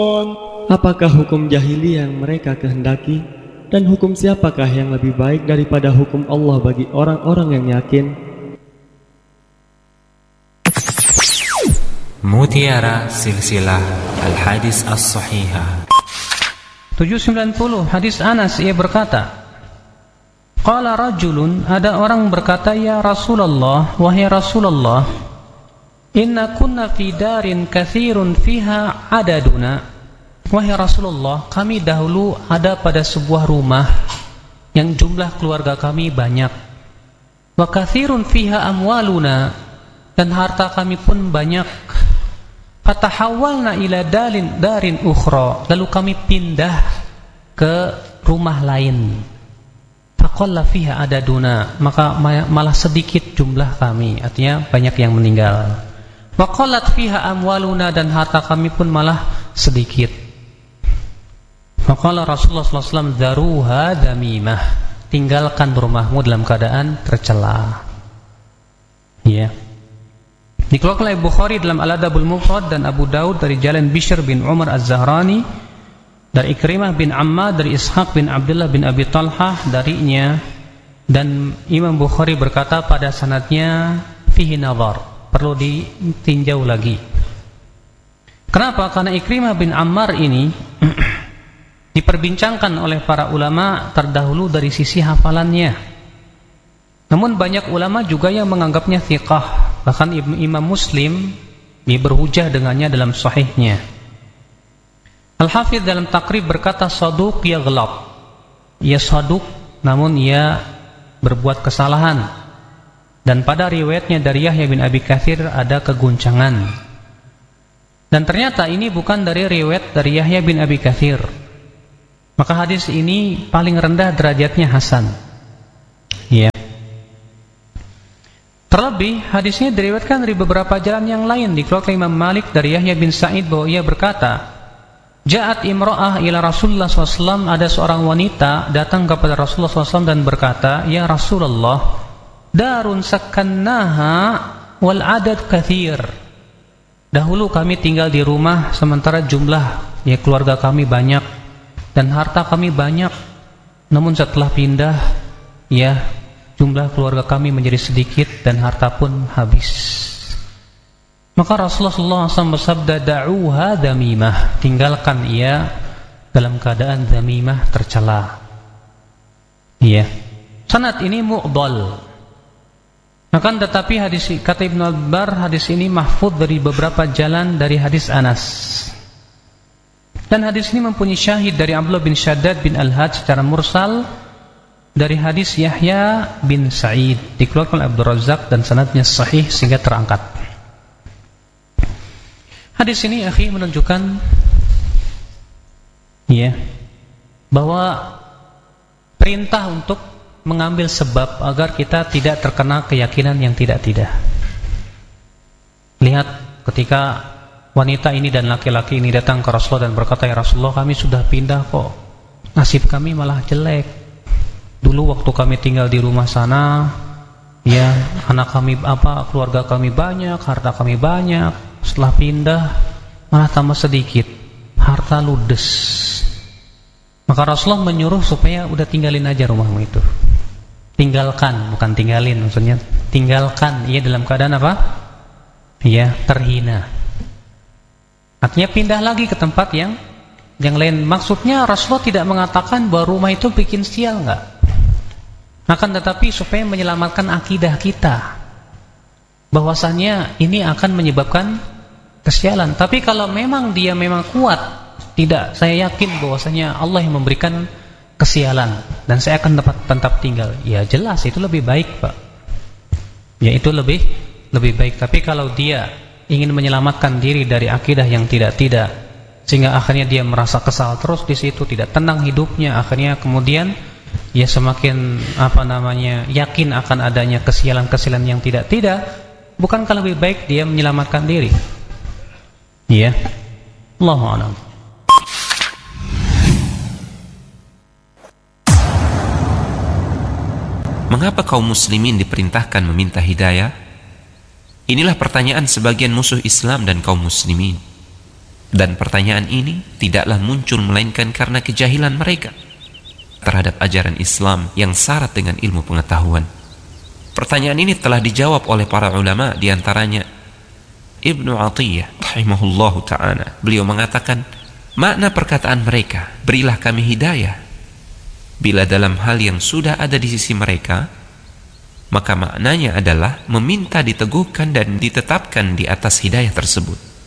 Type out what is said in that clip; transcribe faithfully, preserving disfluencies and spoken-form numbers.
Apakah hukum jahiliyah yang mereka kehendaki? Dan hukum siapakah yang lebih baik daripada hukum Allah bagi orang-orang yang yakin? Mutiara Silsilah Al-Hadis As-Sahihah tujuh sembilan puluh. Hadis Anas, ia berkata, qala rajulun, ada orang berkata, ya Rasulullah, wahai Rasulullah, inna kunna fi darin kathirun fiha adaduna. Wahai Rasulullah, kami dahulu ada pada sebuah rumah yang jumlah keluarga kami banyak. Wa kathirun fiha amwaluna, dan harta kami pun banyak. Fatahawalna ila dalin darin ukhra, lalu kami pindah ke rumah lain. Faqalla fiha adaduna, maka malah sedikit jumlah kami, artinya banyak yang meninggal. Wa qallat fiha amwaluna, dan harta kami pun malah sedikit. Faqala Rasulullah sallallahu alaihi wasallam, daruha damimah, tinggalkan rumahmu dalam keadaan tercela. Ya. Dikeluarkan oleh Bukhari dalam Al-Adabul Mufrad dan Abu Daud dari jalan Bishr bin Umar Az-Zahrani, dari Ikrimah bin Ammar, dari Ishaq bin Abdullah bin Abi Talhah darinya, dan Imam Bukhari berkata pada sanadnya fihi nazar, perlu ditinjau lagi. Kenapa? Karena Ikrimah bin Ammar ini diperbincangkan oleh para ulama terdahulu dari sisi hafalannya. Namun banyak ulama juga yang menganggapnya thiqah. Bahkan Imam Muslim dia berhujah dengannya dalam sahihnya. Al-Hafidh dalam Taqrib berkata, saduq yaghlab, ia saduq namun ia berbuat kesalahan. Dan pada riwayatnya dari Yahya bin Abi Katsir ada keguncangan. Dan ternyata ini bukan dari riwayat dari Yahya bin Abi Katsir. Maka hadis ini paling rendah derajatnya hasan. Ya. Terlebih hadisnya diriwayatkan dari beberapa jalan yang lain. Dikeluarkan Imam Malik dari Yahya bin Sa'id bahwa ia berkata, Ja'at imra'ah ila Rasulullah sallallahu alaihi wasallam, ada seorang wanita datang kepada Rasulullah sallallahu alaihi wasallam dan berkata, ya Rasulullah, darun sakannaha wal adad kathir. Dahulu kami tinggal di rumah sementara jumlah ya keluarga kami banyak dan harta kami banyak. Namun setelah pindah ya jumlah keluarga kami menjadi sedikit dan harta pun habis. Maka Rasulullah sallallahu alaihi wasallam bersabda, da'uha damimah, tinggalkan ia dalam keadaan damimah, tercela. Iya. Sanad ini mu'dal. Akan tetapi hadis, kata Ibnu Al-Bar, hadis ini mahfudz dari beberapa jalan dari hadis Anas. Dan hadis ini mempunyai syahid dari Abdullah bin Shaddad bin Al-Had secara mursal dari hadis Yahya bin Sa'id, dikeluarkan oleh Abdul Razzaq dan sanadnya sahih sehingga terangkat. Hadis ini akhi menunjukkan ya bahwa perintah untuk mengambil sebab agar kita tidak terkena keyakinan yang tidak-tidak. Lihat ketika wanita ini dan laki-laki ini datang ke Rasulullah dan berkata, ya Rasulullah, kami sudah pindah kok, nasib kami malah jelek. Dulu waktu kami tinggal di rumah sana, ya anak kami apa, keluarga kami banyak, harta kami banyak. Setelah pindah malah tambah sedikit, harta ludes. Maka Rasulullah menyuruh supaya udah tinggalin aja rumahmu itu. Tinggalkan, bukan tinggalin, maksudnya tinggalkan. Ia dalam keadaan apa? Ya terhina. Artinya pindah lagi ke tempat yang yang lain. Maksudnya Rasulullah tidak mengatakan bahwa rumah itu bikin sial, enggak. Akan tetapi supaya menyelamatkan akidah kita, bahwasanya ini akan menyebabkan kesialan. Tapi kalau memang dia memang kuat, tidak, saya yakin bahwasanya Allah yang memberikan kesialan dan saya akan tetap, tetap tinggal, ya jelas itu lebih baik, Pak. Ya itu lebih lebih baik. Tapi kalau dia ingin menyelamatkan diri dari akidah yang tidak-tidak, sehingga akhirnya dia merasa kesal terus di situ, tidak tenang hidupnya, akhirnya kemudian ya semakin apa namanya yakin akan adanya kesialan-kesialan yang tidak-tidak, bukankah lebih baik dia menyelamatkan diri? Ya, Allahu a'lam. Mengapa kaum muslimin diperintahkan meminta hidayah? Inilah pertanyaan sebagian musuh Islam dan kaum muslimin. Dan pertanyaan ini tidaklah muncul melainkan karena kejahilan mereka terhadap ajaran Islam yang syarat dengan ilmu pengetahuan. Pertanyaan ini telah dijawab oleh para ulama, diantaranya Ibnu Atiyah rahimahullahu ta'ala. Beliau mengatakan, makna perkataan mereka, berilah kami hidayah, bila dalam hal yang sudah ada di sisi mereka, maka maknanya adalah meminta diteguhkan dan ditetapkan di atas hidayah tersebut.